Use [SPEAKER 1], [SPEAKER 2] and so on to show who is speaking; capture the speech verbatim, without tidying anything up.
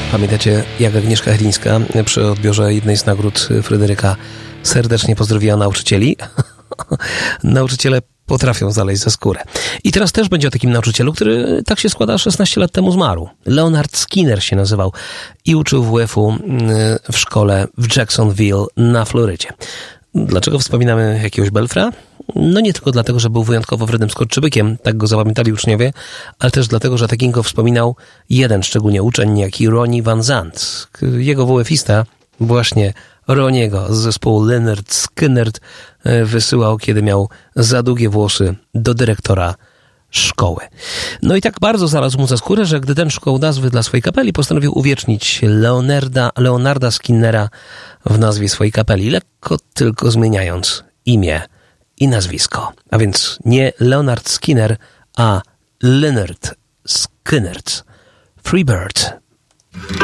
[SPEAKER 1] Pamiętacie, jak Agnieszka Chylińska przy odbiorze jednej z nagród Fryderyka serdecznie pozdrowiła nauczycieli? Nauczyciele potrafią zaleźć za skórę. I teraz też będzie o takim nauczycielu, który tak się składa, szesnaście lat temu zmarł. Leonard Skinner się nazywał i uczył W F-u w szkole w Jacksonville na Florydzie. Dlaczego wspominamy jakiegoś Belfra? No nie tylko dlatego, że był wyjątkowo wrednym skorczybykiem, tak go zapamiętali uczniowie, ale też dlatego, że takiego wspominał jeden szczególnie uczeń, jaki Ronnie Van Zandt. Jego W F-ista, właśnie Roniego z zespołu Lynyrd Skynyrd, wysyłał, kiedy miał za długie włosy, do dyrektora szkoły. No i tak bardzo znalazł mu za skórę, że gdy ten szukał nazwy dla swojej kapeli, postanowił uwiecznić Leonarda, Leonarda Skinnera w nazwie swojej kapeli, lekko tylko zmieniając imię i nazwisko. A więc nie Leonard Skinner, a Lynyrd Skynyrd. Freebird.